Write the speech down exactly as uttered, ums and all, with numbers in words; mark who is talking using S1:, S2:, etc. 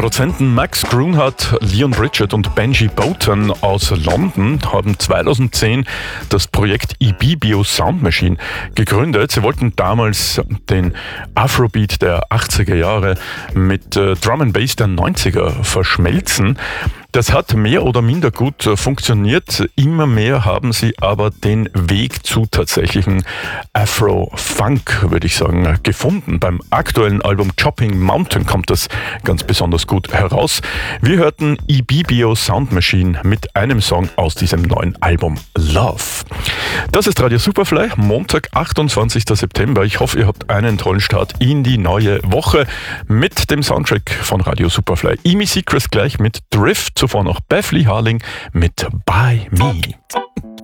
S1: Produzenten Max Grunhardt, Leon Bridget und Benji Bowton aus London haben zweitausendzehn das Projekt Ibibio Sound Machine gegründet. Sie wollten damals den Afrobeat der achtziger Jahre mit äh, Drum and Bass der neunziger verschmelzen. Das hat mehr oder minder gut funktioniert. Immer mehr haben sie aber den Weg zu tatsächlichen Afro-Funk, würde ich sagen, gefunden. Beim aktuellen Album Chopping Mountain kommt das ganz besonders gut heraus. Wir hörten Ibibio Sound Machine mit einem Song aus diesem neuen Album Love. Das ist Radio Superfly, Montag, achtundzwanzigster September. Ich hoffe, ihr habt einen tollen Start in die neue Woche mit dem Soundtrack von Radio Superfly. Emi Seacrest gleich mit Drift. Zuvor noch Bev Lee Harling mit By Me.